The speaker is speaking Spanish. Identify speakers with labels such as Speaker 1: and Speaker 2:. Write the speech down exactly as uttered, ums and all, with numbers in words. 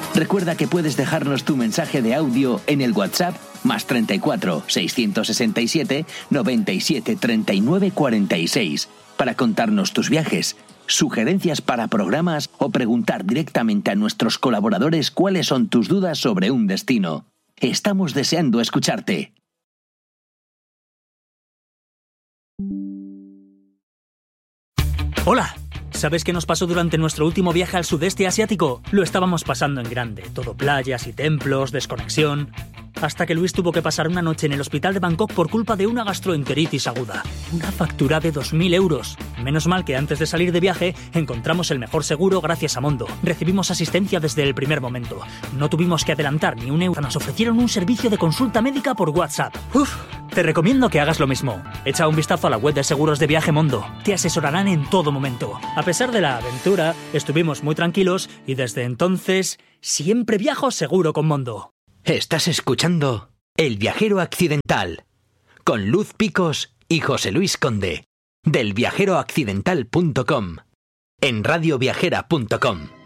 Speaker 1: Recuerda que puedes dejarnos tu mensaje de audio en el WhatsApp más treinta y cuatro, seiscientos sesenta y siete, noventa y siete, treinta y nueve, cuarenta y seis para contarnos tus viajes, sugerencias para programas o preguntar directamente a nuestros colaboradores cuáles son tus dudas sobre un destino. Estamos deseando escucharte.
Speaker 2: Hola. ¿Sabes qué nos pasó durante nuestro último viaje al sudeste asiático? Lo estábamos pasando en grande, todo playas y templos, desconexión... Hasta que Luis tuvo que pasar una noche en el hospital de Bangkok por culpa de una gastroenteritis aguda. Una factura de dos mil euros. Menos mal que antes de salir de viaje encontramos el mejor seguro gracias a Mondo. Recibimos asistencia desde el primer momento. No tuvimos que adelantar ni un euro. Nos ofrecieron un servicio de consulta médica por WhatsApp. Uf, te recomiendo que hagas lo mismo. Echa un vistazo a la web de seguros de viaje Mondo. Te asesorarán en todo momento. A pesar de la aventura, estuvimos muy tranquilos y desde entonces siempre viajo seguro con Mondo.
Speaker 3: Estás escuchando El Viajero Accidental con Luz Picos y José Luis Conde del viajero accidental punto com en radio viajera punto com.